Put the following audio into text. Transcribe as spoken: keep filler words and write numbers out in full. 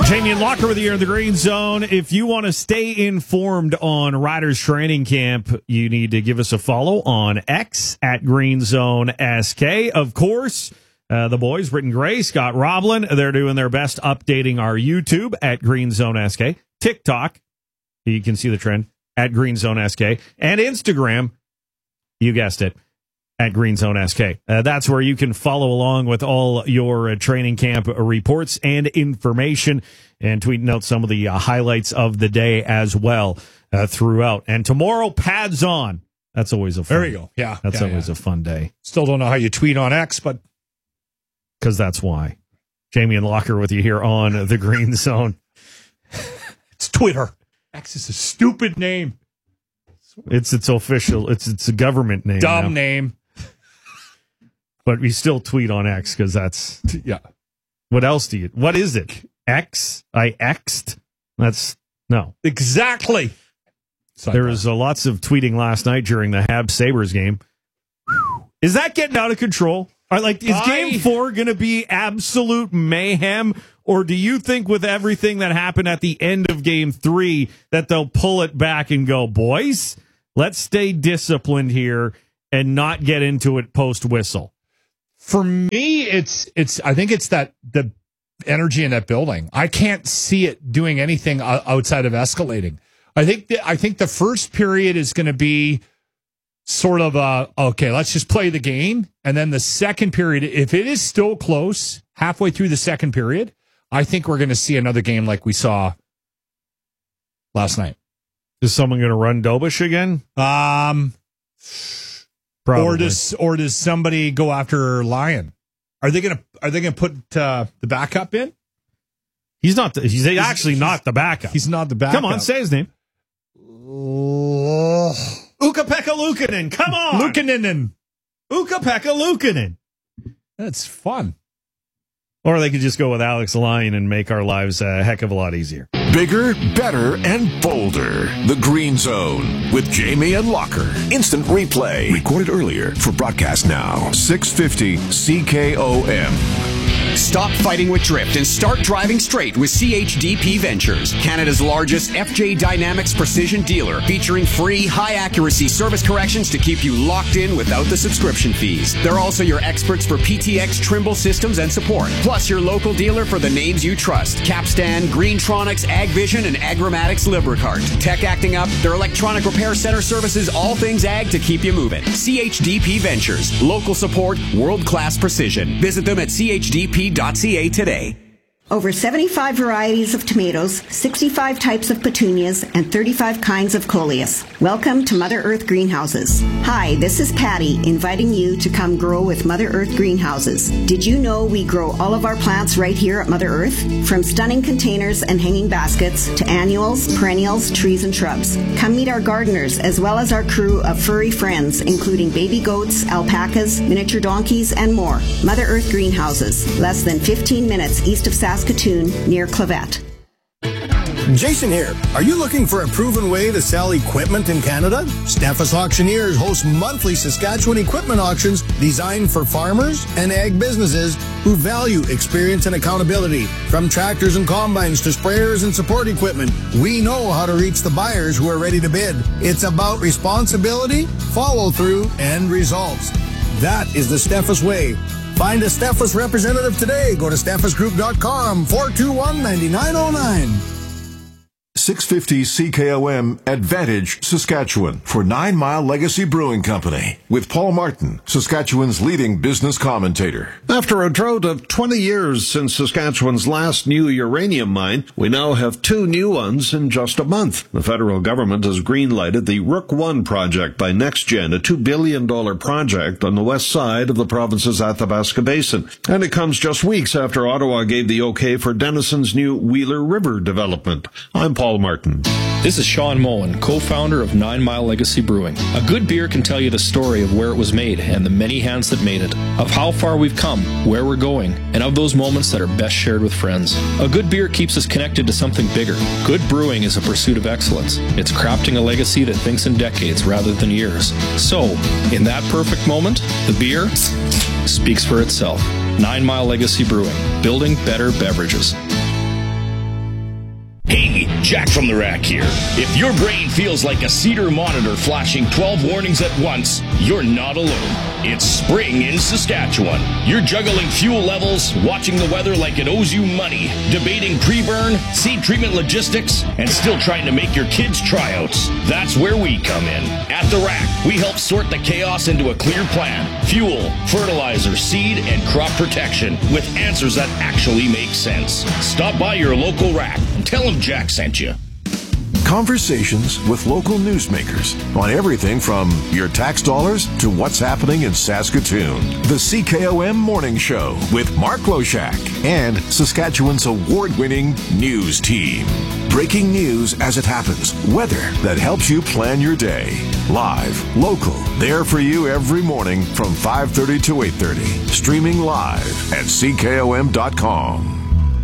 Jamie and Locker with you here in the Green Zone. If you want to stay informed on Riders Training Camp, you need to give us a follow on X at Green Zone S K. Of course, uh, the boys, Britton Gray, Scott Roblin, they're doing their best updating our YouTube at Green Zone S K, TikTok, you can see the trend, at Green Zone S K, and Instagram, you guessed it, at Green Zone S K. Uh, that's where you can follow along with all your uh, training camp reports and information, and tweeting out some of the uh, highlights of the day as well uh, throughout. And tomorrow, pads on. That's always a fun. There you go. Yeah, that's yeah, always yeah. a fun day. Still don't know how you tweet on X, but because that's why. Jamie and Locker with you here on the Green Zone. It's Twitter. X is a stupid name. It's its official. It's it's a government name. Dumb now. name. But we still tweet on X because that's yeah. What else do you? What is it? X? I X'd? That's no. Exactly. There was uh, lots of tweeting last night during the Habs Sabres game. Is that getting out of control? Are, like, is I... game four going to be absolute mayhem? Or do you think with everything that happened at the end of game three that they'll pull it back and go, boys, let's stay disciplined here and not get into it post whistle? For me, it's it's. I think it's that the energy in that building. I can't see it doing anything outside of escalating. I think the, I think the first period is going to be sort of a, okay, let's just play the game, and then the second period, if it is still close halfway through the second period, I think we're going to see another game like we saw last night. Is someone going to run Dobish again? Um. Probably. Or does or does somebody go after Lyon? Are they gonna Are they gonna put uh, the backup in? He's not. The, he's actually he's, not the backup. He's not the backup. Come on, say his name. Oh. Ukko-Pekka Luukkonen. Come on, Luukkonen. Ukko-Pekka Luukkonen. That's fun. Or they could just go with Alex Lyon and make our lives a heck of a lot easier. Bigger, better, and bolder. The Green Zone with Jamie and Locker. Instant replay. Recorded earlier for broadcast now. six fifty C K O M. Stop fighting with drift and start driving straight with C H D P Ventures, Canada's largest F J Dynamics precision dealer, featuring free, high-accuracy service corrections to keep you locked in without the subscription fees. They're also your experts for P T X Trimble systems and support, plus your local dealer for the names you trust: Capstan, Greentronics, AgVision, and Agramatics Lubricart. Tech acting up, their electronic repair center services all things ag to keep you moving. C H D P Ventures, local support, world-class precision. Visit them at C H D P dot C A today. Over seventy-five varieties of tomatoes, sixty-five types of petunias, and thirty-five kinds of coleus. Welcome to Mother Earth Greenhouses. Hi, this is Patty, inviting you to come grow with Mother Earth Greenhouses. Did you know we grow all of our plants right here at Mother Earth? From stunning containers and hanging baskets to annuals, perennials, trees, and shrubs. Come meet our gardeners as well as our crew of furry friends, including baby goats, alpacas, miniature donkeys, and more. Mother Earth Greenhouses, less than fifteen minutes east of Saskatoon. Saskatoon, near Clavette. Jason here. Are you looking for a proven way to sell equipment in Canada? Steffes Auctioneers hosts monthly Saskatchewan equipment auctions designed for farmers and ag businesses who value experience and accountability. From tractors and combines to sprayers and support equipment, we know how to reach the buyers who are ready to bid. It's about responsibility, follow-through, and results. That is the Steffes way. Find a Steffes representative today. Go to steffes group dot com, four two one, nine nine zero nine. six fifty C K O M Advantage, Saskatchewan for Nine Mile Legacy Brewing Company with Paul Martin, Saskatchewan's leading business commentator. After a drought of twenty years since Saskatchewan's last new uranium mine, we now have two new ones in just a month. The federal government has green-lighted the Rook one project by NextGen, a two billion dollars project on the west side of the province's Athabasca Basin. And it comes just weeks after Ottawa gave the okay for Denison's new Wheeler River development. I'm Paul Martin. This is Sean Moen, co-founder of Nine Mile Legacy Brewing. A good beer can tell you the story of where it was made and the many hands that made it, of how far we've come, where we're going, and of those moments that are best shared with friends. A good beer keeps us connected to something bigger. Good brewing is a pursuit of excellence. It's crafting a legacy that thinks in decades rather than years. So, in that perfect moment, the beer speaks for itself. Nine Mile Legacy Brewing, building better beverages. Hey, Jack from the Rack here. If your brain feels like a Cedar monitor flashing twelve warnings at once, you're not alone. It's spring in Saskatchewan. You're juggling fuel levels, watching the weather like it owes you money, debating pre-burn, seed treatment logistics, and still trying to make your kids' tryouts. That's where we come in. At the Rack, we help sort the chaos into a clear plan. Fuel, fertilizer, seed, and crop protection with answers that actually make sense. Stop by your local Rack and tell them Jack sent you. Conversations with local newsmakers on everything from your tax dollars to what's happening in Saskatoon. The C K O M Morning Show with Mark Loshak and Saskatchewan's award-winning news team. Breaking news as it happens. Weather that helps you plan your day. Live, local, there for you every morning from five thirty to eight thirty. Streaming live at C K O M dot com.